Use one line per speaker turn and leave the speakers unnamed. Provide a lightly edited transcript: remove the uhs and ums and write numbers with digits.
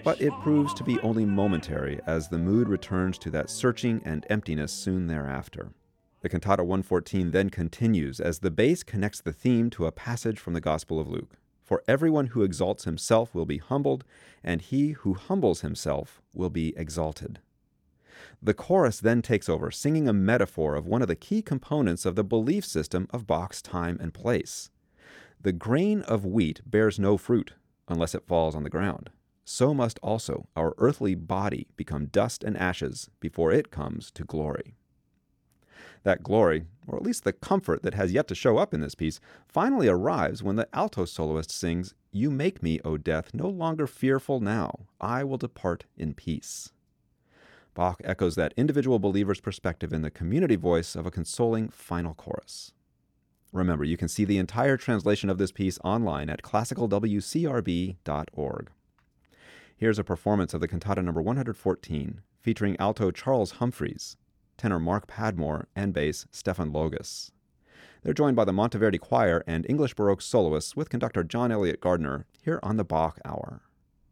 But it proves to be only momentary as the mood returns to that searching and emptiness soon thereafter. The Cantata 114 then continues as the bass connects the theme to a passage from the Gospel of Luke. For everyone who exalts himself will be humbled, and he who humbles himself will be exalted. The chorus then takes over, singing a metaphor of one of the key components of the belief system of Bach's time and place. The grain of wheat bears no fruit unless it falls on the ground. So must also our earthly body become dust and ashes before it comes to glory. That glory, or at least the comfort that has yet to show up in this piece, finally arrives when the alto soloist sings, "You make me, O death, no longer fearful now. I will depart in peace." Bach echoes that individual believer's perspective in the community voice of a consoling final chorus. Remember, you can see the entire translation of this piece online at classicalwcrb.org. Here's a performance of the Cantata number 114, featuring alto Charles Humphreys, tenor Mark Padmore, and bass Stefan Logus. They're joined by the Monteverdi Choir and English Baroque soloists with conductor John Elliott Gardner here on the Bach Hour.